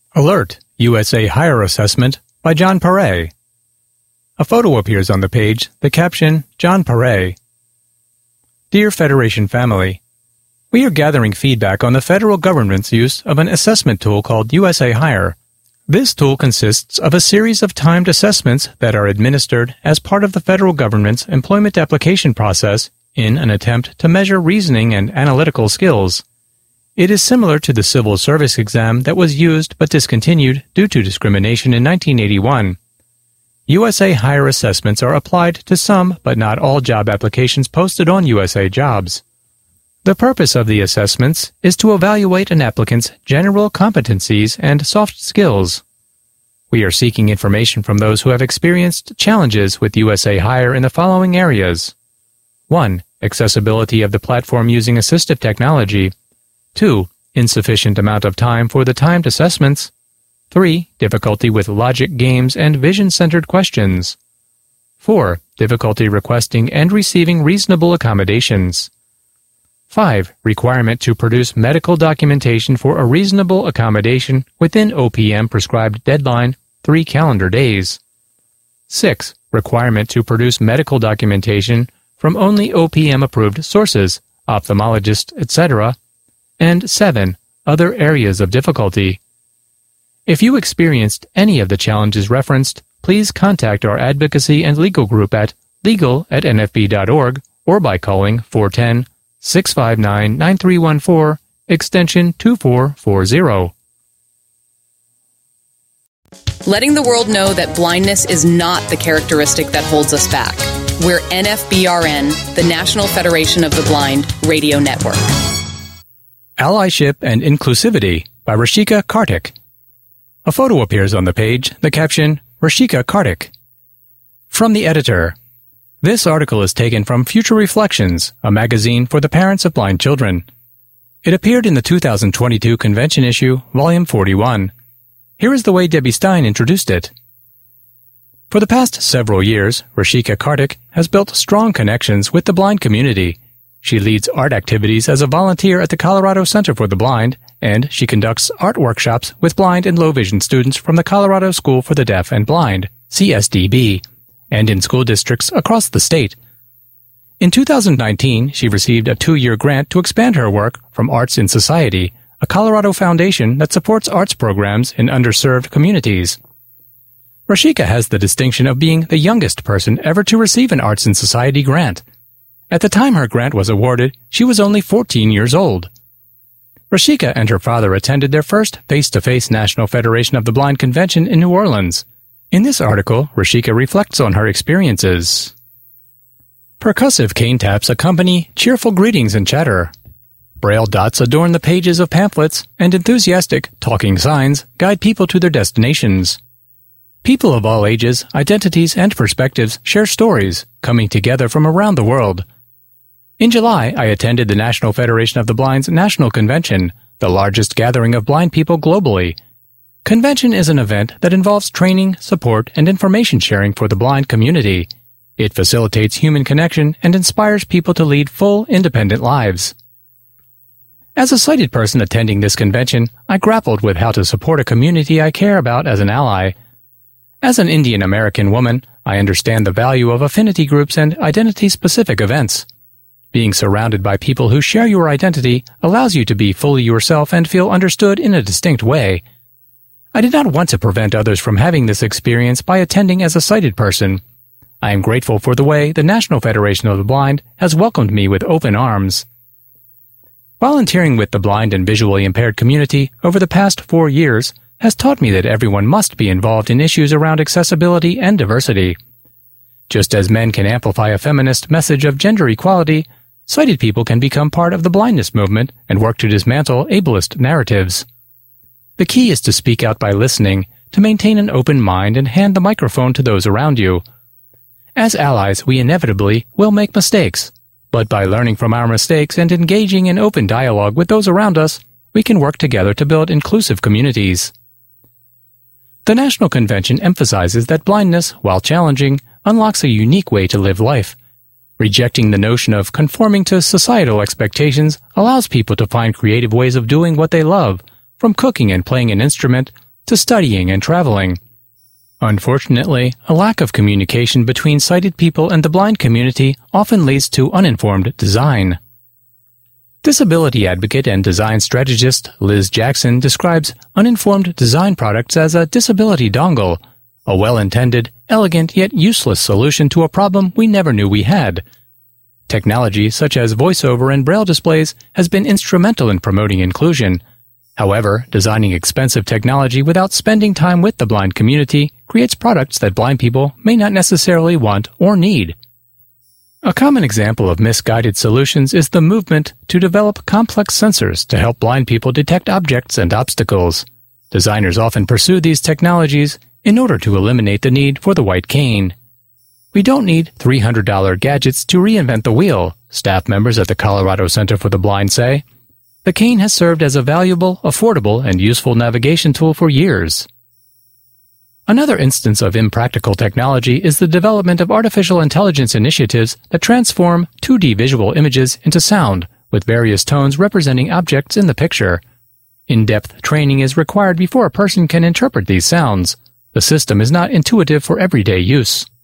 Alert! USA Hire Assessment by John Perret. A photo appears on the page, the caption, John Perret. Dear Federation family, we are gathering feedback on the federal government's use of an assessment tool called USA Hire. This tool consists of a series of timed assessments that are administered as part of the federal government's employment application process in an attempt to measure reasoning and analytical skills. It is similar to the civil service exam that was used but discontinued due to discrimination in 1981. USA Hire assessments are applied to some but not all job applications posted on USA Jobs. The purpose of the assessments is to evaluate an applicant's general competencies and soft skills. We are seeking information from those who have experienced challenges with USA Hire in the following areas. 1. Accessibility of the platform using assistive technology. 2. Insufficient amount of time for the timed assessments. 3. Difficulty with logic games and vision-centered questions. 4. Difficulty requesting and receiving reasonable accommodations. 5. Requirement to produce medical documentation for a reasonable accommodation within OPM prescribed deadline 3 calendar days. 6. Requirement to produce medical documentation from only OPM-approved sources, ophthalmologist, etc., and 7. Other areas of difficulty. If you experienced any of the challenges referenced, please contact our advocacy and legal group at legal@nfb.org or by calling 410-659-9314, extension 2440. Letting the world know that blindness is not the characteristic that holds us back. We're NFBRN, the National Federation of the Blind Radio Network. Allyship and Inclusivity by Rashika Kartik. A photo appears on the page, the caption, Rashika Kartik. From the editor. This article is taken from Future Reflections, a magazine for the parents of blind children. It appeared in the 2022 convention issue, Volume 41. Here is the way Debbie Stein introduced it. For the past several years, Rashika Kartik has built strong connections with the blind community. She leads art activities as a volunteer at the Colorado Center for the Blind, and she conducts art workshops with blind and low-vision students from the Colorado School for the Deaf and Blind, CSDB, and in school districts across the state. In 2019, she received a 2-year grant to expand her work from Arts in Society, a Colorado foundation that supports arts programs in underserved communities. Rashika has the distinction of being the youngest person ever to receive an Arts in Society grant. At the time her grant was awarded, she was only 14 years old. Rashika and her father attended their first face-to-face National Federation of the Blind convention in New Orleans. In this article, Rashika reflects on her experiences. Percussive cane taps accompany cheerful greetings and chatter. Braille dots adorn the pages of pamphlets, and enthusiastic talking signs guide people to their destinations. People of all ages, identities, and perspectives share stories, coming together from around the world. In July, I attended the National Federation of the Blind's National Convention, the largest gathering of blind people globally. Convention is an event that involves training, support, and information sharing for the blind community. It facilitates human connection and inspires people to lead full, independent lives. As a sighted person attending this convention, I grappled with how to support a community I care about as an ally. As an Indian American woman, I understand the value of affinity groups and identity-specific events. Being surrounded by people who share your identity allows you to be fully yourself and feel understood in a distinct way. I did not want to prevent others from having this experience by attending as a sighted person. I am grateful for the way the National Federation of the Blind has welcomed me with open arms. Volunteering with the blind and visually impaired community over the past 4 years has taught me that everyone must be involved in issues around accessibility and diversity. Just as men can amplify a feminist message of gender equality, sighted people can become part of the blindness movement and work to dismantle ableist narratives. The key is to speak out by listening, to maintain an open mind and hand the microphone to those around you. As allies, we inevitably will make mistakes, but by learning from our mistakes and engaging in open dialogue with those around us, we can work together to build inclusive communities. The National Convention emphasizes that blindness, while challenging, unlocks a unique way to live life. Rejecting the notion of conforming to societal expectations allows people to find creative ways of doing what they love, from cooking and playing an instrument to studying and traveling. Unfortunately, a lack of communication between sighted people and the blind community often leads to uninformed design. Disability advocate and design strategist Liz Jackson describes uninformed design products as a disability dongle, a well-intended, elegant yet useless solution to a problem we never knew we had. Technology such as voiceover and braille displays has been instrumental in promoting inclusion. However, designing expensive technology without spending time with the blind community creates products that blind people may not necessarily want or need. A common example of misguided solutions is the movement to develop complex sensors to help blind people detect objects and obstacles. Designers often pursue these technologies in order to eliminate the need for the white cane. We don't need $300 gadgets to reinvent the wheel, staff members at the Colorado Center for the Blind say. The cane has served as a valuable, affordable, and useful navigation tool for years. Another instance of impractical technology is the development of artificial intelligence initiatives that transform 2D visual images into sound, with various tones representing objects in the picture. In-depth training is required before a person can interpret these sounds. The system is not intuitive for everyday use.